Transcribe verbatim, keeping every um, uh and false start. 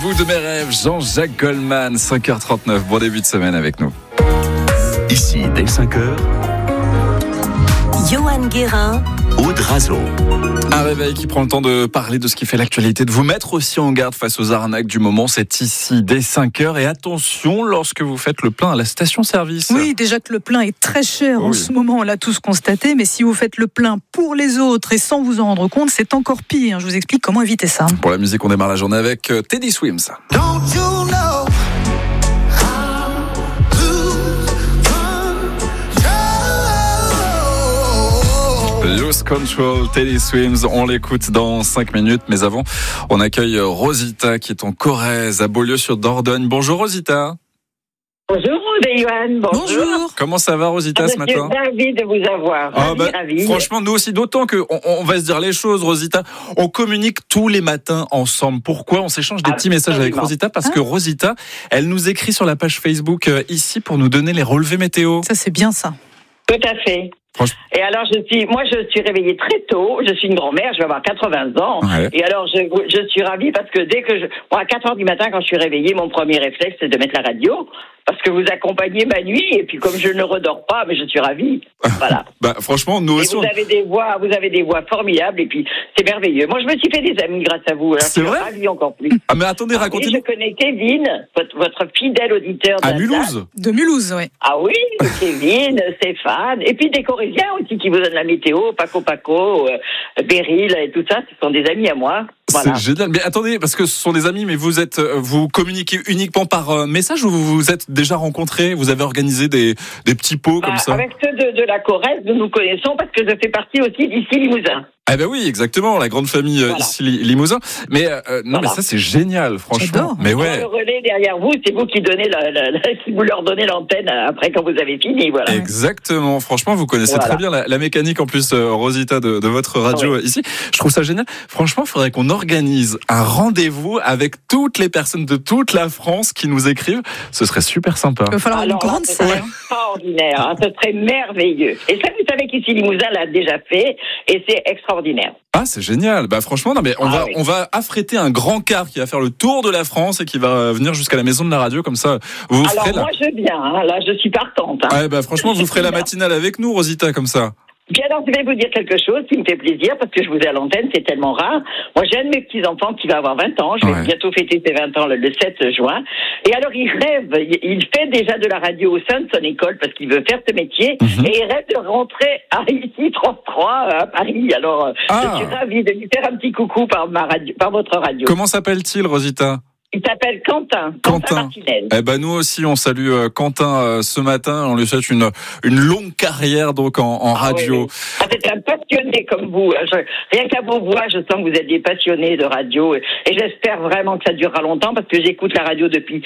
bout de mes rêves, Jean-Jacques Goldman, cinq heures trente-neuf. Bon début de semaine avec nous. Ici, dès cinq heures, Johan Guérin, Aude Razo. Un réveil qui prend le temps de parler de ce qui fait l'actualité, de vous mettre aussi en garde face aux arnaques du moment. C'est ici dès cinq heures. Et attention lorsque vous faites le plein à la station-service. Oui, déjà que le plein est très cher oui. en ce moment, on l'a tous constaté. Mais si vous faites le plein pour les autres et sans vous en rendre compte, c'est encore pire. Je vous explique comment éviter ça. Pour la musique, on démarre la journée avec Teddy Swims. Don't you know? Lose Control, Teddy Swims, on l'écoute dans cinq minutes, mais avant, on accueille Rosita qui est en Corrèze, à Beaulieu-sur-Dordogne. Bonjour Rosita. Bonjour Johan, bonjour. Bonjour. Comment ça va Rosita Ah, ce je suis matin? ravie de vous avoir. Ah Ravie, bah, ravie. franchement, nous aussi, d'autant qu'on on va se dire les choses, Rosita. On communique tous les matins ensemble. Pourquoi? On s'échange des petits messages avec Rosita parce que Rosita, elle nous écrit sur la page Facebook euh, ici pour nous donner les relevés météo. Ça, c'est bien ça. Tout à fait. Franchement. Et alors, je suis, moi, je suis réveillée très tôt. Je suis une grand-mère, je vais avoir quatre-vingts ans. Ouais. Et alors, je, je suis ravie parce que dès que je, moi, à quatre heures du matin, quand je suis réveillée, mon premier réflexe, c'est de mettre la radio. Parce que vous accompagnez ma nuit, et puis comme je ne redors pas, mais je suis ravie. Voilà. Bah, franchement, nous Et aussi. vous on- avez des voix, vous avez des voix formidables, et puis c'est merveilleux. Moi, je me suis fait des amis grâce à vous. Alors, C'est je suis vrai ravie encore plus. Ah, mais attendez, Ah oui, racontez-nous. je connais Kevin, votre, votre fidèle auditeur À d'Alsace. Mulhouse. De Mulhouse, oui. Ah oui, Kevin, Stéphane, et puis des Corésiens aussi qui vous donnent la météo, Paco Paco, euh, Beryl et tout ça, ce sont des amis à moi. Voilà. C'est génial. Mais attendez, parce que ce sont des amis, mais vous êtes, euh, vous communiquez uniquement par euh, message ou vous vous êtes déjà rencontrés? Vous avez organisé des, des petits pots Bah, comme ça? avec ceux de, de la Corrèze, nous nous connaissons parce que je fais partie aussi d'ici Limousin. Eh ben oui, exactement, la grande famille euh, Voilà. ici Li- Limousin. Mais euh, non, Voilà. mais ça c'est génial, franchement. J'adore. Mais Moi, ouais. le relais derrière vous, c'est vous qui donnez la, la, la- qui vous leur donnez l'antenne après quand vous avez fini, voilà. Exactement. Franchement, vous connaissez Voilà. très bien la, la mécanique en plus, euh, Rosita, de, de votre radio Oui. euh, ici. Je trouve ça génial. Franchement, il faudrait qu'on organise un rendez-vous avec toutes les personnes de toute la France qui nous écrivent. Ce serait super sympa. Il va falloir Alors une là, grande c'est salle. extraordinaire, hein, ce serait merveilleux. Et ça, vous savez qu'ici Limousin l'a déjà fait, et c'est extraordinaire. Ah, c'est génial. Bah franchement, non mais on Ah va oui. on va affréter un grand car qui va faire le tour de la France et qui va euh, venir jusqu'à la maison de la radio comme ça. Vous vous Alors ferez la... moi, je viens, hein, là, je suis partante. Hein. Ouais, bah franchement, vous ferez la matinale avec nous, Rosita, comme ça. Puis alors, je vais vous dire quelque chose qui me fait plaisir, parce que je vous ai à l'antenne, c'est tellement rare. Moi, j'ai un de mes petits-enfants qui va avoir vingt ans, je vais Ouais. bientôt fêter ses vingt ans le, le sept juin. Et alors, il rêve, il, il fait déjà de la radio au sein de son école, parce qu'il veut faire ce métier, Mhm. et il rêve de rentrer à ici, trente-trois, à Paris. Alors, euh, Ah. je suis ravie de lui faire un petit coucou par, ma radio, par votre radio. Comment s'appelle-t-il, Rosita? Il s'appelle Quentin, Quentin. Quentin Martinez. Eh ben nous aussi on salue euh, Quentin euh, ce matin, on lui souhaite une une longue carrière donc en, en Ah radio. oui, oui. Ah, c'est un passionné comme vous. Je- rien qu'à vos voix, je sens que vous êtes des passionnés de radio. Et, et j'espère vraiment que ça durera longtemps parce que j'écoute la radio depuis